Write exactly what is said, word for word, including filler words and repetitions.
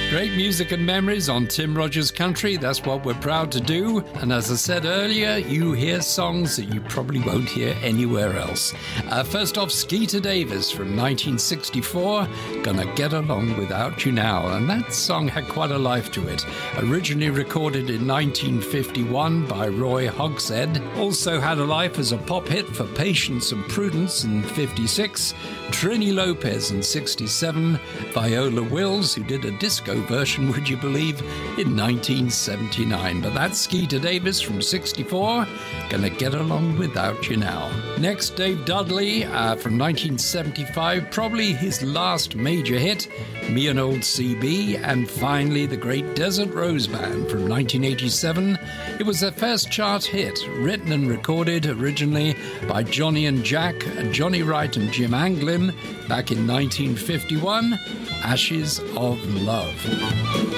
Great music and memories on Tim Rogers Country. That's what we're proud to do. And as I said earlier, you hear songs that you probably won't hear anywhere else. Uh, first off, Skeeter Davis from nineteen sixty-four, Gonna Get Along Without You Now. And that song had quite a life to it. Originally recorded in nineteen fifty-one by Roy Hogshead. Also had a life as a pop hit for Patience and Prudence in fifty-six. Trini Lopez in sixty-seven. Viola Wills, who did a disco version, would you believe, in nineteen seventy-nine. But that's Skeeter Davis from sixty-four, Gonna Get Along Without You Now. Next, Dave Dudley uh, from nineteen seventy-five, probably his last major hit, Me and Old C B. And finally, the great Desert Rose Band from nineteen eighty-seven. It was their first chart hit, written and recorded originally by Johnny and Jack, Johnny Wright and Jim Anglin back in nineteen fifty-one, Ashes of Love.